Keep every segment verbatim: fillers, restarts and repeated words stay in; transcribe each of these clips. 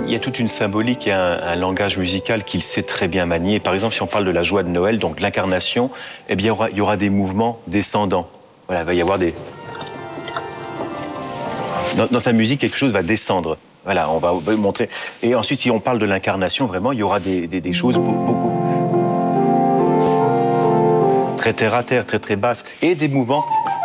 Il y a toute une symbolique et un, un langage musical qu'il sait très bien manier. Par exemple, si on parle de la joie de Noël, donc l'incarnation, eh bien, il y aura, il y aura des mouvements descendants. Voilà, il va y avoir des... Dans, dans sa musique, quelque chose va descendre. Voilà, on va montrer. Et ensuite, si on parle de l'incarnation, vraiment, il y aura des, des, des choses beaucoup... très terre à terre, très très basses. Et des mouvements...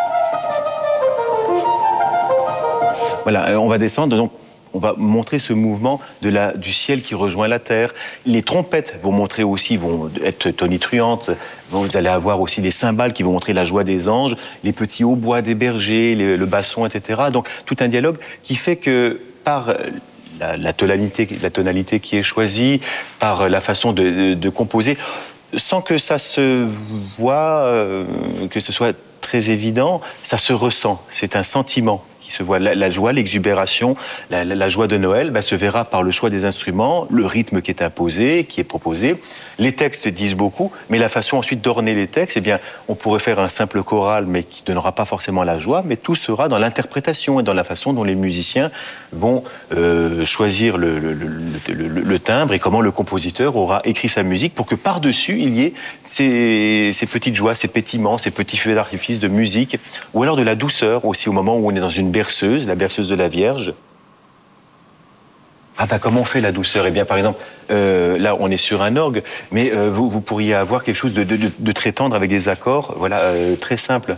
Voilà, on va descendre, donc... On va montrer ce mouvement de la, du ciel qui rejoint la terre. Les trompettes vont montrer aussi, vont être tonitruantes. Vous allez avoir aussi des cymbales qui vont montrer la joie des anges, les petits hautbois des bergers, les, le basson, et cetera. Donc tout un dialogue qui fait que par la, la, tonalité, la tonalité qui est choisie, par la façon de, de, de composer, sans que ça se voit, euh, que ce soit très évident, ça se ressent. C'est un sentiment qui se voit. La, la joie, l'exubération, la, la, la joie de Noël bah, se verra par le choix des instruments, le rythme qui est imposé, qui est proposé. Les textes disent beaucoup, mais la façon ensuite d'orner les textes, eh bien, on pourrait faire un simple choral, mais qui ne donnera pas forcément la joie, mais tout sera dans l'interprétation et dans la façon dont les musiciens vont euh, choisir le, le, le, le, le timbre et comment le compositeur aura écrit sa musique pour que par-dessus, il y ait ces, ces petites joies, ces pétillements, ces petits feux d'artifice de musique, ou alors de la douceur aussi au moment où on est dans une berceuse, la berceuse de la Vierge. Ah bah comment on fait la douceur? Eh bien par exemple, euh, là on est sur un orgue, mais euh, vous, vous pourriez avoir quelque chose de, de, de très tendre avec des accords, voilà, euh, très simples.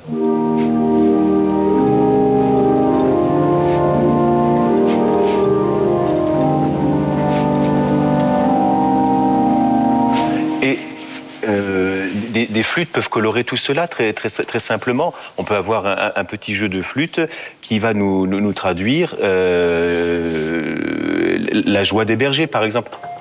Et euh, des, des flûtes peuvent colorer tout cela très, très, très simplement. On peut avoir un, un petit jeu de flûte qui va nous, nous, nous traduire euh, la joie des bergers, par exemple.